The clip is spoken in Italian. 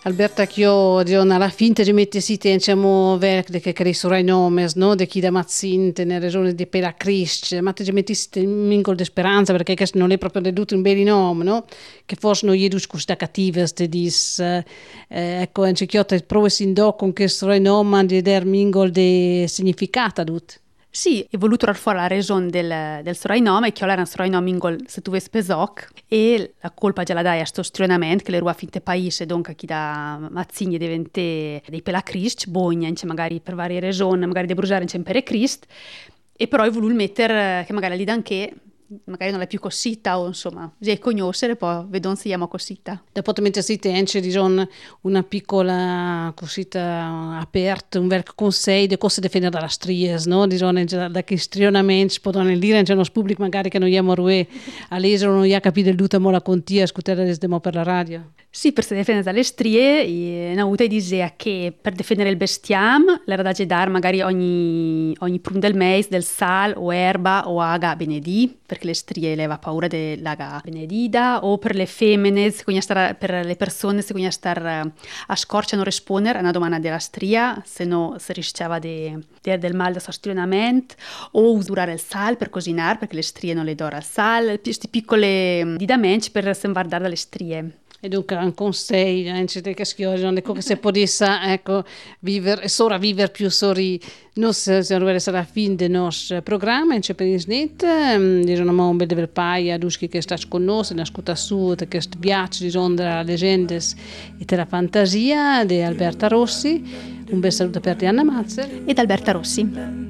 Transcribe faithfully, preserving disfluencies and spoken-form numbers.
Alberta Chio, alla fine ci mette si tensiamo verk de che crescono i nomi, no? De chi da mazzinte, nella regione di Pela Crist, ma te ci metti un mingol di speranza perché questo non è proprio dedotto un bel nome, no? Che forse non gli da cattive, te dis, eh, ecco, in cicchiotta prove sin do con questo nome di der mingol di significato tutto. Sì, è voluto rar fuori la ragione del, del sorainome, che era un sorainome ingol se tu vesi pesoc, e la colpa già la dai a sto stronamento, che le rua finte paese, dunque chi da mazzigni divente dei pelacrist, bogna, magari per varie ragioni, magari di bruciare in per Crist, e però hai voluto mettere che magari lì danche magari non è più cosita o insomma, già conoscere, poi vedono se chiama cosita. Dopo mentre si tence diciamo, una piccola cosita aperta, un vero consiglio di cosa difendere dalla stries, no? Diciamo, da che strionamenti possono dire, c'è uno pubblico magari che non abbiamo rue a leggere, non ha capito il tutto, ma la contia, ascoltare le demo per la radio. Sì, per se difendere dalle strie, Nauta diceva che per difendere il bestiame l'era da dare magari ogni, ogni prun del mese, del sal o erba o aga benedì, perché le strie leva paura dell'aga benedida, o per le femmine, star, per le persone, se bisogna stare a scorcia non rispondere a una domanda della stria, se no si rischiava de, de, del mal da sostituimento, o usare il sal per cosinare, perché le strie non le dora il sal, questi piccoli didamenti per salvardare dalle strie. E dunque un consiglio, eh, che schiorano, ecco che se potesse, ecco, vivere, sopravvivere più sori, non se non sarà la fine del nostro programma, in per il net, diciamo un bel del paia, duschi che sta con noi, ne ascolta su, che questo viaggio, diciamo, della leggenda e della fantasia di Alberta Rossi, un bel saluto per Diana Mazzer ed Alberta Rossi.